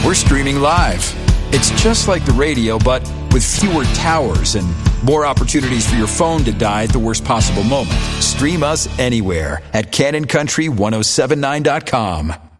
We're streaming live. It's just like the radio, but with fewer towers and more opportunities for your phone to die at the worst possible moment. Stream us anywhere at CannonCountry1079.com.